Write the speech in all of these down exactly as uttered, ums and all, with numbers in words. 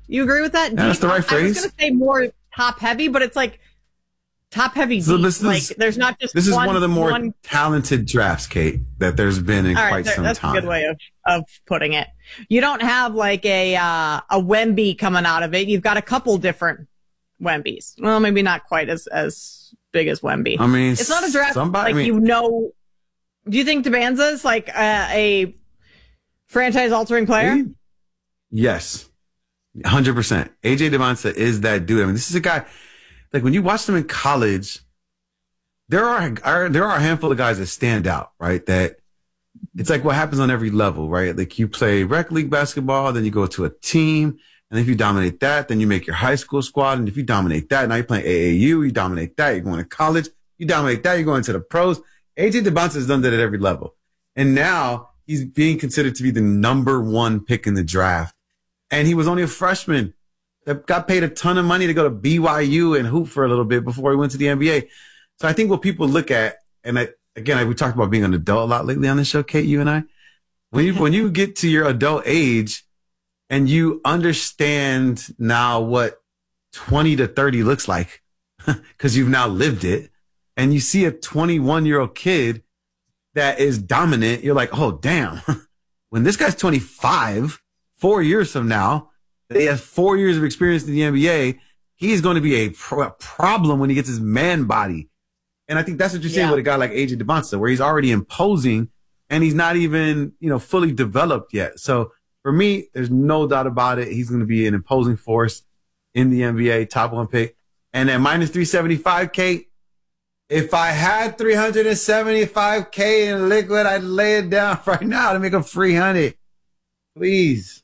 You agree with that? Yeah, that's the right phrase. I was going to say more top heavy, but it's like top heavy. So deep. this is, like there's not just this one, is one of the more one... talented drafts, Kate, that there's been in All right, quite there, some that's time. That's a good way of, of putting it. You don't have like a uh, a Wemby coming out of it. You've got a couple different Wembys. Well, maybe not quite as as big as Wemby. I mean, it's not a draft somebody, like I mean, you know. Do you think Debanza is like a, a franchise altering player? Yes. one hundred percent. A J Debanza is that dude. I mean, this is a guy, like when you watch them in college, there are, are there are a handful of guys that stand out, right? That it's like what happens on every level, right? Like you play rec league basketball, then you go to a team, and if you dominate that, then you make your high school squad. And if you dominate that, now you're playing A A U, you dominate that, you're going to college, you dominate that, you're going to the pros. A J Debanza has done that at every level. And now he's being considered to be the number one pick in the draft. And he was only a freshman that got paid a ton of money to go to B Y U and hoop for a little bit before he went to the N B A. So I think what people look at, and I, again, I, we talked about being an adult a lot lately on this show, Kate, you and I. When you, when you get to your adult age and you understand now what twenty to thirty looks like because you've now lived it, and you see a twenty-one-year-old kid that is dominant, you're like, oh, damn. When this guy's twenty-five, four years from now, he has four years of experience in the N B A, he's going to be a pro- problem when he gets his man body. And I think that's what you're seeing yeah. with a guy like A J Debanza, where he's already imposing and he's not even, you know, fully developed yet. So for me, there's no doubt about it. He's going to be an imposing force in the N B A, top one pick. And at minus three seventy-five, Kate, if I had three hundred seventy-five K in liquid, I'd lay it down right now to make a free hundred. Please.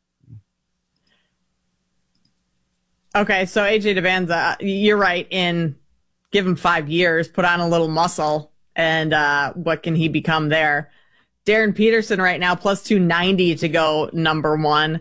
Okay, so A J Debanza, you're right in give him five years, put on a little muscle, and uh, what can he become there? Darren Peterson right now, plus two ninety to go number one.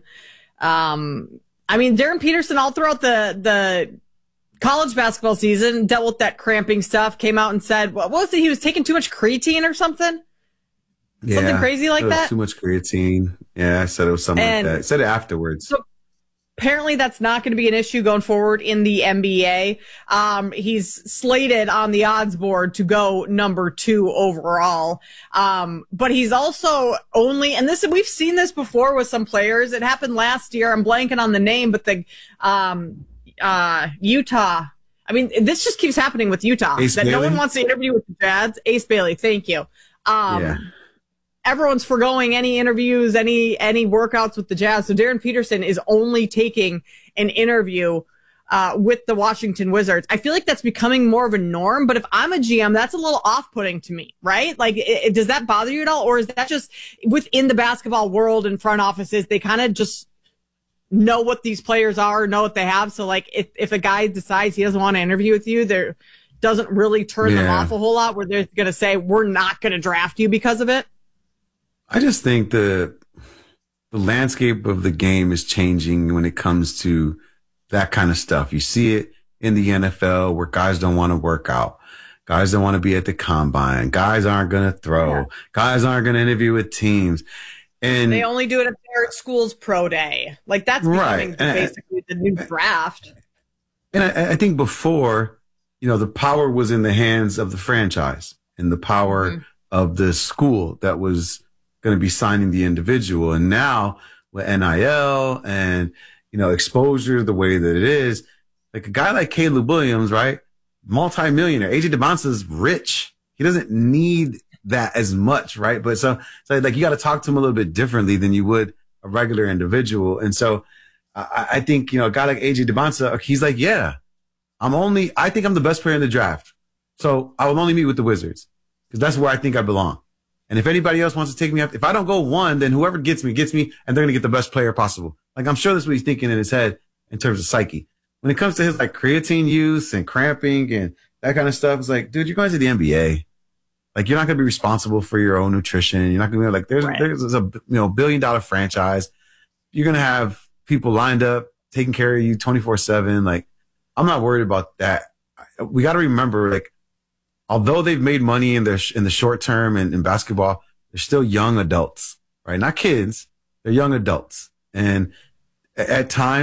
Um, I mean, Darren Peterson all throughout the the college basketball season dealt with that cramping stuff, came out and said, what was it? He was taking too much creatine or something? Yeah, something crazy like that? Too much creatine. Yeah, I said it was something and like that. I said it afterwards. So apparently that's not going to be an issue going forward in the N B A. Um, he's slated on the odds board to go number two overall. Um, but he's also only, and this, we've seen this before with some players. It happened last year. I'm blanking on the name, but the, um, uh, Utah. I mean, this just keeps happening with Utah. Ace that Bailey? No one wants to interview with the Jazz. Ace Bailey. Thank you. Um, yeah. Everyone's foregoing any interviews, any any workouts with the Jazz. So Darren Peterson is only taking an interview uh, with the Washington Wizards. I feel like that's becoming more of a norm. But if I'm a G M, that's a little off-putting to me, right? Like, it, it, does that bother you at all? Or is that just within the basketball world and front offices, they kind of just know what these players are, know what they have. So, like, if, if a guy decides he doesn't want to interview with you, there doesn't really turn yeah. them off a whole lot where they're going to say, we're not going to draft you because of it. I just think the the landscape of the game is changing when it comes to that kind of stuff. You see it in the N F L where guys don't want to work out. Guys don't want to be at the combine. Guys aren't going to throw. Yeah. Guys aren't going to interview with teams. And they only do it at their school's pro day. Like, that's becoming right. basically and, the new draft. And I, I think before, you know, the power was in the hands of the franchise and the power mm-hmm. of the school that was going to be signing the individual. And now with N I L and, you know, exposure the way that it is, like a guy like Caleb Williams, right? Multi-millionaire. A J Debanza's rich. He doesn't need that as much, right? But so, so like you got to talk to him a little bit differently than you would a regular individual. And so I, I think, you know, a guy like A J Debanza, he's like, yeah, I'm only, I think I'm the best player in the draft. So I will only meet with the Wizards because that's where I think I belong. And if anybody else wants to take me up, if I don't go one, then whoever gets me, gets me, and they're going to get the best player possible. Like, I'm sure that's what he's thinking in his head in terms of psyche. When it comes to his, like, creatine use and cramping and that kind of stuff, it's like, dude, you're going to the N B A. Like, you're not going to be responsible for your own nutrition. You're not going to be like, there's, right. there's a, you know, billion dollar franchise. You're going to have people lined up, taking care of you twenty-four seven. Like, I'm not worried about that. We got to remember, like, although they've made money in their in the short term in, in basketball, they're still young adults, right? Not kids. They're young adults. And at times,